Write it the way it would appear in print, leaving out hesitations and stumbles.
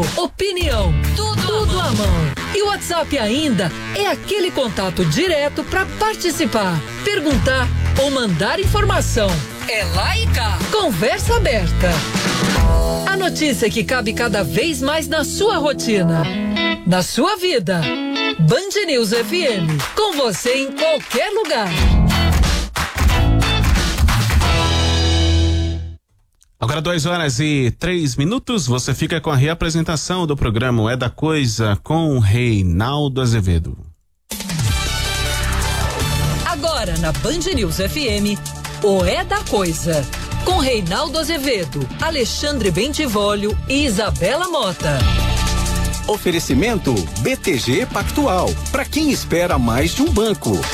Opinião, tudo à mão. E o WhatsApp ainda é aquele contato direto para participar, perguntar ou mandar informação. É lá e cá. Conversa aberta. A notícia que cabe cada vez mais na sua rotina, na sua vida. Band News FM, com você em qualquer lugar. Agora 2h03, você fica com a reapresentação do programa É da Coisa com Reinaldo Azevedo. Agora na Band News FM, o É da Coisa, com Reinaldo Azevedo, Alexandre Bentivolio e Isabela Mota. Oferecimento BTG Pactual, para quem espera mais de um banco.